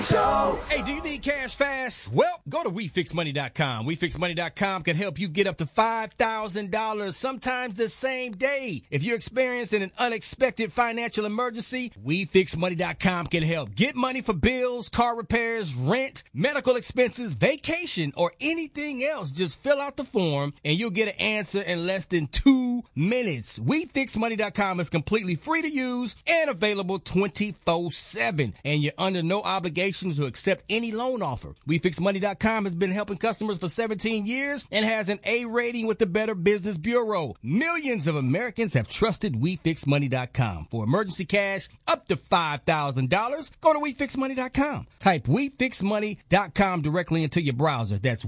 Hey, do you need cash fast? Well, go to WeFixMoney.com. WeFixMoney.com can help you get up to $5,000, sometimes the same day. If you're experiencing an unexpected financial emergency, WeFixMoney.com can help. Get money for bills, car repairs, rent, medical expenses, vacation, or anything else. Just fill out the form and you'll get an answer in less than 2 minutes. WeFixMoney.com is completely free to use and available 24/7. And you're under no obligation to accept any loan offer. WeFixMoney.com has been helping customers for 17 years and has an A rating with the Better Business Bureau. Millions of Americans have trusted WeFixMoney.com. For emergency cash up to $5,000, go to WeFixMoney.com. Type WeFixMoney.com directly into your browser. That's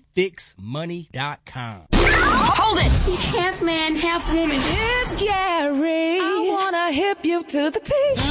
WeFixMoney.com. Hold it! He's half man, half woman. It's Gary. I wanna hip you to the T.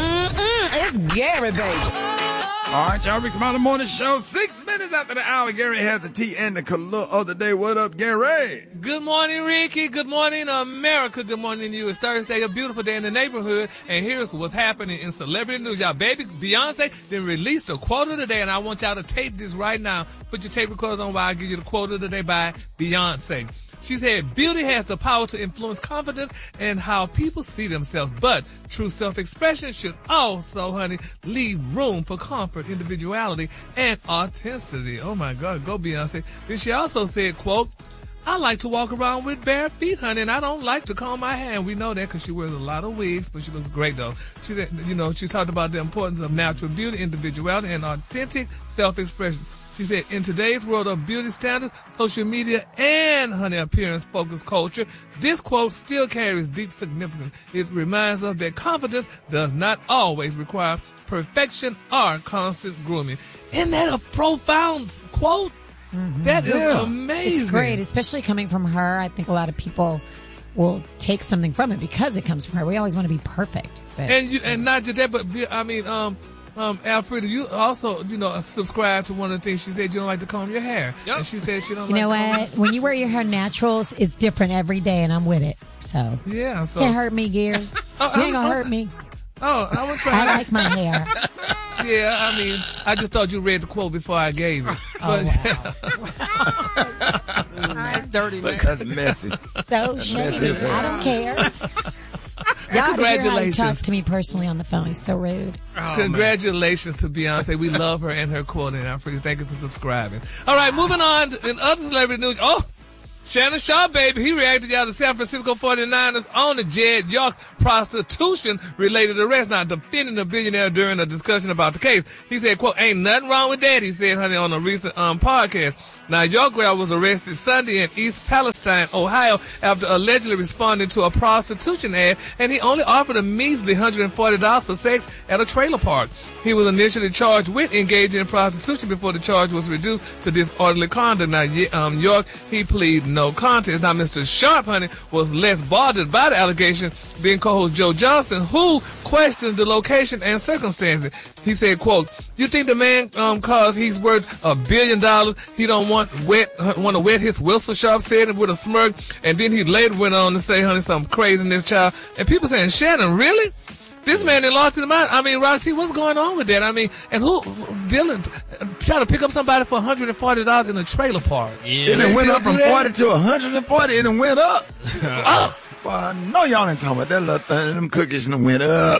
It's Gary, baby. All right, y'all, Rick's Mountain Morning Show. 6 minutes after the hour, Gary has the tea and the color of the day. What up, Gary? Good morning, Ricky. Good morning, America. Good morning to you. It's Thursday, a beautiful day in the neighborhood, and here's what's happening in celebrity news. Y'all, baby Beyonce then released the quote of the day, and I want y'all to tape this right now. Put your tape recorders on while I give you the quote of the day by Beyonce. She said, beauty has the power to influence confidence and how people see themselves, but true self-expression should also, honey, leave room for comfort, individuality, and authenticity. Oh, my God. Go, Beyonce. Then she also said, quote, I like to walk around with bare feet, honey, and I don't like to comb my hair. We know that because she wears a lot of wigs, but she looks great, though. She said, she talked about the importance of natural beauty, individuality, and authentic self-expression. She said, in today's world of beauty standards, social media, and, honey, appearance-focused culture, this quote still carries deep significance. It reminds us that confidence does not always require perfection or constant grooming. Isn't that a profound quote? Mm-hmm. That is amazing. It's great, especially coming from her. I think a lot of people will take something from it because it comes from her. We always want to be perfect. But, and not just that, but I mean, Alfreda, you also, subscribe to one of the things she said. You don't like to comb your hair. Yep. And she said she don't You know what? When you wear your hair naturals, it's different every day, and I'm with it. So yeah, can't hurt me, Gary. You ain't gonna hurt me. Oh, I would try. I like my hair. Yeah, I mean, I just thought you read the quote before I gave it. Oh, wow. I'm dirty, man. That's messy. So shady. I don't care. Y'all congratulations. Talks to me personally on the phone. He's so rude. Oh, congratulations to Beyonce. We love her and her quote. And thank you for subscribing. All right, moving on in other celebrity news. Oh, Shannon Sharpe, baby, he reacted to the San Francisco 49ers owner Jed York's prostitution-related arrest, now defending the billionaire during a discussion about the case. He said, quote, ain't nothing wrong with that, he said, honey, on a recent podcast. Now, Yorkwell was arrested Sunday in East Palestine, Ohio, after allegedly responding to a prostitution ad, and he only offered a measly $140 for sex at a trailer park. He was initially charged with engaging in prostitution before the charge was reduced to disorderly conduct. Now, York, he pleaded no contest. Now, Mr. Sharpe, honey, was less bothered by the allegation than co-host Joe Johnson, who questioned the location and circumstances. He said, quote, you think the man, cause he's worth $1 billion, he don't want to wet his whistle, Sharpe said it with a smirk, and then he later went on to say, honey, something crazy in this child. And people saying, Shannon, really? This man, they lost his mind. I mean, Roxy, what's going on with that? I mean, and Dylan, trying to pick up somebody for $140 in a trailer park. Yeah. It went up from 40 to 140. It went up. Up. Well, I know y'all ain't talking about that little thing. Them cookies done went up.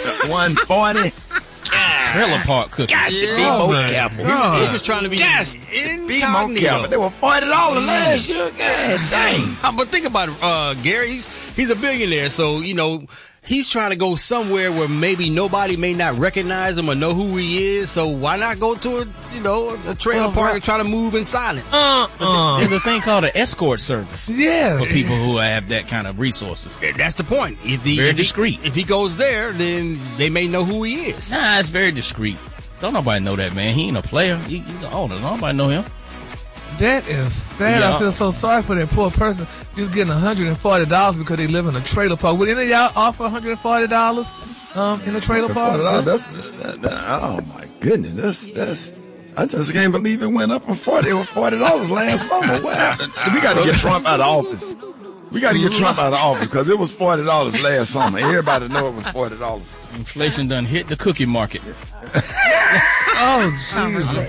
140. Trailer park cookies. Got to be more careful. He was trying to be incognito. They were $40 last year. God dang. But think about it, Gary. He's a billionaire, so, he's trying to go somewhere where maybe nobody may not recognize him or know who he is. So why not go to a trailer park and try to move in silence? There's a thing called an escort service. Yeah. For people who have that kind of resources. That's the point. Very discreet. If he goes there, then they may know who he is. Nah, it's very discreet. Don't nobody know that man. He ain't a player. He's an owner. Nobody know him. That is sad. Yeah. I feel so sorry for that poor person just getting $140 because they live in a trailer park. Would any of y'all offer $140 in a trailer park? Oh my goodness, that's I just can't believe it went up from 40. It was $40 last summer. What happened? We got to get Trump out of office. We got to get Trump out of office because it was $40 last summer. Everybody know it was $40. Inflation done hit the cookie market. Oh, Jesus.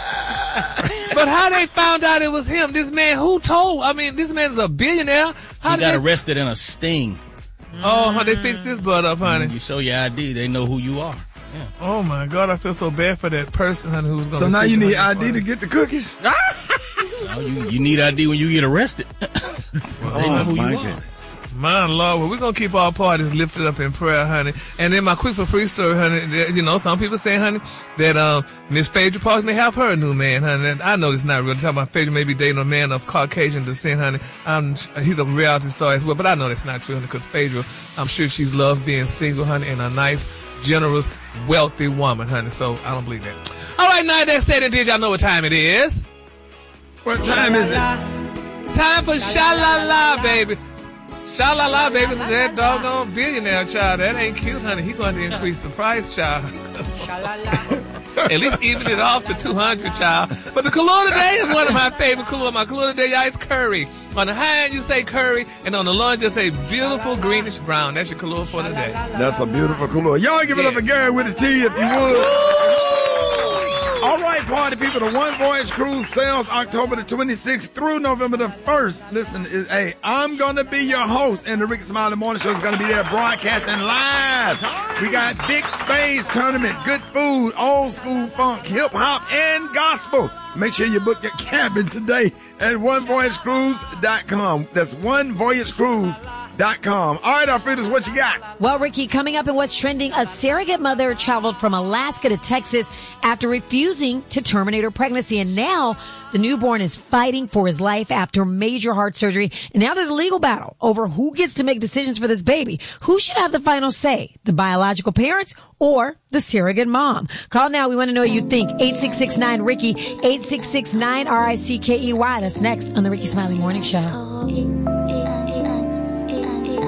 But how they found out it was him? This man, who told? I mean, this man's a billionaire. How He got arrested in a sting. Oh, how they fixed his butt up, honey. You show your ID, they know who you are. Yeah. Oh, my God. I feel so bad for that person, honey, who's going to... So now you need ID to get the cookies? No, you need ID when you get arrested. They know who you are. My Lord, well, we're going to keep all parties lifted up in prayer, honey. And then my quick for free story, honey, you know, some people say, honey, that Miss Phaedra Parks may have her new man, honey. And I know it's not real. Talking about Phaedra may be dating a man of Caucasian descent, honey. He's a reality star as well, but I know that's not true, honey, because Phaedra, I'm sure she's loved being single, honey, and a nice, generous, wealthy woman, honey. So I don't believe that. All right, now that said and did, y'all know what time it is? What time is it? Time for Sha-La-La, baby. Sha-La-La, baby, so that doggone billionaire child. That ain't cute, honey. He going to increase the price, child. At least even it off to $200, child. But the Kahlua today is one of my favorite Kahlua. My Kahlua today, y'all, is curry. On the high end, you say curry, and on the low end, just say beautiful greenish brown. That's your Kahlua for today. That's a beautiful Kahlua. Y'all give it up for Gary with the tea if you would. All right, party people, the One Voyage Cruise sails October the 26th through November the 1st. Listen, hey, I'm going to be your host, and the Ricky Smiley Morning Show is going to be there broadcasting live. We got big space tournament, good food, old school funk, hip hop, and gospel. Make sure you book your cabin today at onevoyagecruise.com. That's onevoyagecruise.com. All right, Alfredas, what you got? Well, Ricky, coming up in what's trending, a surrogate mother traveled from Alaska to Texas after refusing to terminate her pregnancy. And now the newborn is fighting for his life after major heart surgery. And now there's a legal battle over who gets to make decisions for this baby. Who should have the final say? The biological parents or the surrogate mom? Call now. We want to know what you think. 866-9-RICKY, 866-9-RICKEY. That's next on the Ricky Smiley Morning Show.